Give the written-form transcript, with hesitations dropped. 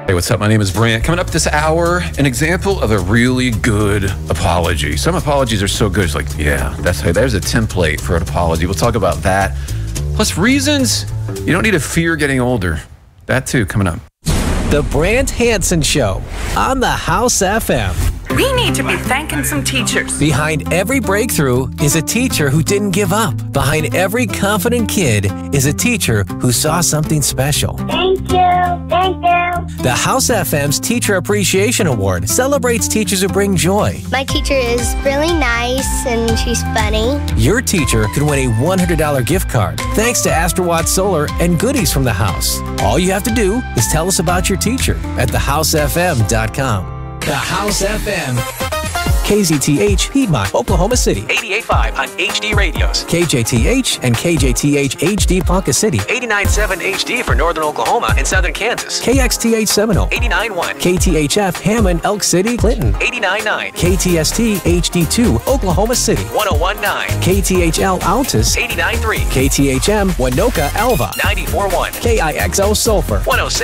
Hey, what's up? My name is Brant. Coming up this hour, an example of a really good apology. Some apologies are so good, it's like, yeah, there's a template for an apology. We'll talk about that. Plus reasons you don't need to fear getting older. That too, coming up. The Brant Hansen Show on the House FM. We need to be thanking some teachers. Behind every breakthrough is a teacher who didn't give up. Behind every confident kid is a teacher who saw something special. Thank you. Thank you. The House FM's Teacher Appreciation Award celebrates teachers who bring joy. My teacher is really nice and she's funny. Your teacher could win a $100 gift card thanks to Astrowatt Solar and goodies from the house. All you have to do is tell us about your teacher at thehousefm.com. The House FM. KZTH, Piedmont, Oklahoma City. 88.5 on HD radios. KJTH and KJTH HD Ponca City. 89.7 HD for Northern Oklahoma and Southern Kansas. KXTH Seminole. 89.1. KTHF Hammond, Elk City, Clinton. 89.9. KTST HD2 Oklahoma City. 101.9. KTHL Altus. 89.3. KTHM Winoka Alva. 94.1. KIXO Sulphur. 106.